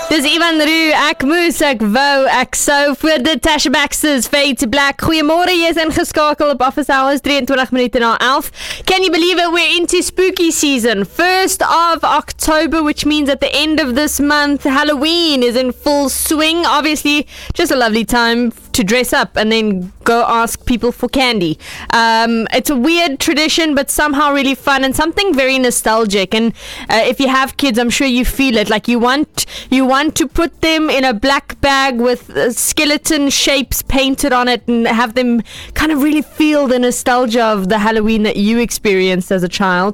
Dis Ivan Roo, ek moes, ek wou, ek sou vir die Tasha Baxter's Fade to Black. Goeiemôre, jy is ingeskakel op Office Hours 23 minute na 11. Can you believe it? We're into spooky season. 1st of October, which means at the end of this month, Halloween is in full swing. Obviously, just a lovely time to dress up and then go ask people for candy. It's a weird tradition, but somehow really fun and something very nostalgic. And if you have kids, I'm sure you feel it. Like you want to put them in a black bag with skeleton shapes painted on it and have them kind of really feel the nostalgia of the Halloween that you experienced as a child.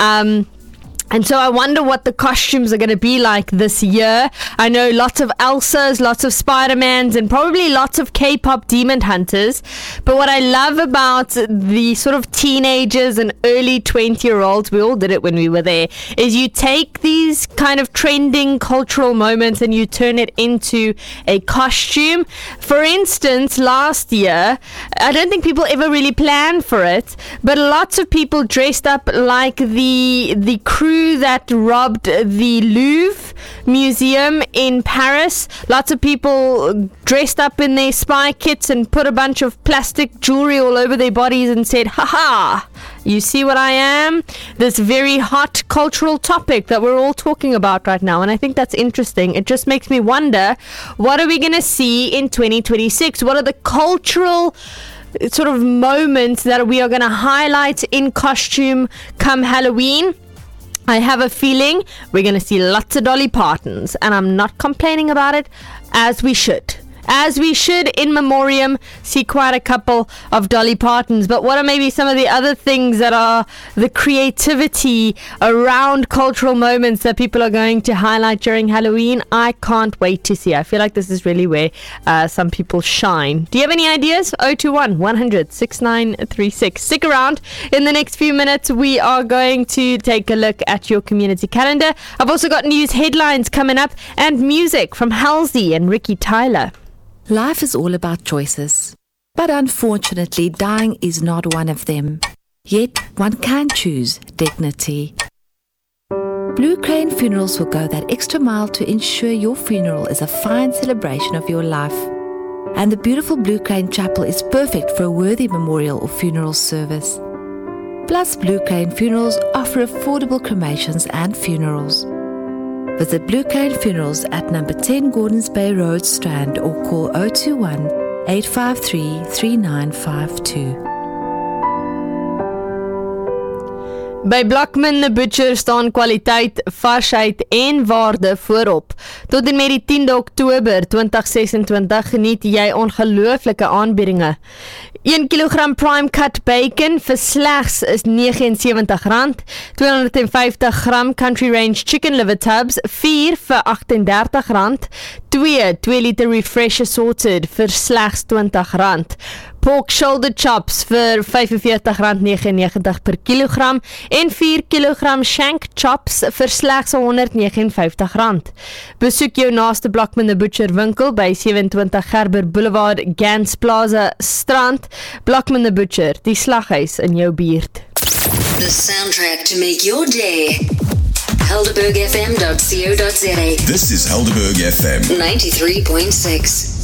And so I wonder what the costumes are going to be like this year. I know lots of Elsas, lots of Spider-Mans, and probably lots of K-pop demon hunters. But what I love about the sort of teenagers and early 20-year-olds, we all did it when we were there, is you take these kind of trending cultural moments and you turn it into a costume. For instance, last year, I don't think people ever really planned for it, but lots of people dressed up like the crew that robbed the Louvre Museum in Paris. Lots of people dressed up in their spy kits and put a bunch of plastic jewelry all over their bodies and said, "Ha-ha, you see what I am?" This very hot cultural topic that we're all talking about right now. And I think that's interesting. It just makes me wonder, what are we going to see in 2026? What are the cultural sort of moments that we are going to highlight in costume come Halloween? I have a feeling we're going to see lots of Dolly Partons, and I'm not complaining about it, as we should. As we should, in memoriam, see quite a couple of Dolly Partons. But what are maybe some of the other things that are the creativity around cultural moments that people are going to highlight during Halloween? I can't wait to see. I feel like this is really where some people shine. Do you have any ideas? 021 100 6936. Stick around. In the next few minutes, we are going to take a look at your community calendar. I've also got news headlines coming up and music from Halsey and Ricky Tyler. Life is all about choices, but unfortunately, dying is not one of them. Yet, one can choose dignity. Blue Crane Funerals will go that extra mile to ensure your funeral is a fine celebration of your life. And the beautiful Blue Crane Chapel is perfect for a worthy memorial or funeral service. Plus, Blue Crane Funerals offer affordable cremations and funerals. Visit Blue Crane Funerals at number 10 Gordons Bay Road, Strand, or call 021 853 3952. By Blackman the Butcher staan kwaliteit, varsheid en waarde voorop. Tot en met die 10de Oktober 2026 geniet jy ongelooflike aanbiedinge. 1 kilogram prime cut bacon vir slegs is R79, 250 gram country range chicken liver tubs 4 vir R38, 2 liter refresh assorted vir slegs R20, pork shoulder chops vir R45.99 per kilogram en 4 kilogram shank chops vir slegs R159. Besoek jou naaste Blackman the Butcher winkel by 27 Gerber Boulevard, Gans Plaza, Strand. Blackman the Butcher, die slaghuis in jou buurt. The soundtrack to make your day. HelderbergFM.co.za. This is Helderberg FM 93.6.